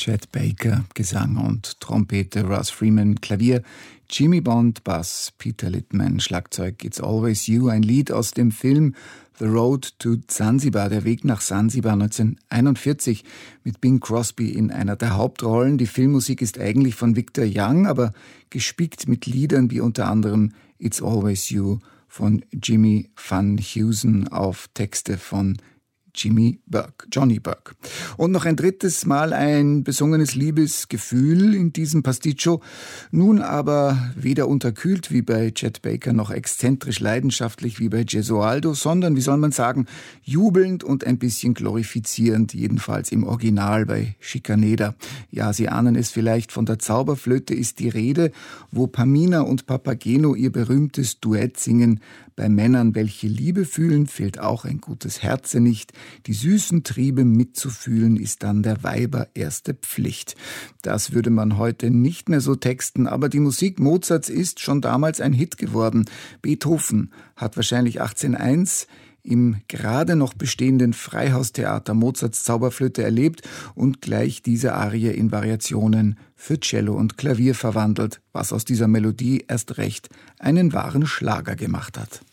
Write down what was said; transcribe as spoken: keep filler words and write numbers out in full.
Chet Baker, Gesang und Trompete, Russ Freeman, Klavier, Jimmy Bond, Bass, Peter Littman, Schlagzeug, It's Always You, ein Lied aus dem Film The Road to Zanzibar, der Weg nach Sansibar neunzehnhunderteinundvierzig mit Bing Crosby in einer der Hauptrollen. Die Filmmusik ist eigentlich von Victor Young, aber gespickt mit Liedern wie unter anderem It's Always You von Jimmy Van Heusen auf Texte von Jimmy Burke, Johnny Burke. Und noch ein drittes Mal ein besungenes Liebesgefühl in diesem Pasticcio. Nun aber weder unterkühlt wie bei Chet Baker noch exzentrisch leidenschaftlich wie bei Gesualdo, sondern, wie soll man sagen, jubelnd und ein bisschen glorifizierend, jedenfalls im Original bei Schikaneder. Ja, Sie ahnen es vielleicht, von der Zauberflöte ist die Rede, wo Pamina und Papageno ihr berühmtes Duett singen. Bei Männern, welche Liebe fühlen, fehlt auch ein gutes Herze nicht. Die süßen Triebe mitzufühlen ist dann der Weiber erste Pflicht. Das würde man heute nicht mehr so texten, aber die Musik Mozarts ist schon damals ein Hit geworden. Beethoven hat wahrscheinlich achtzehnhunderteins im gerade noch bestehenden Freihaustheater Mozarts Zauberflöte erlebt und gleich diese Arie in Variationen für Cello und Klavier verwandelt, was aus dieser Melodie erst recht einen wahren Schlager gemacht hat.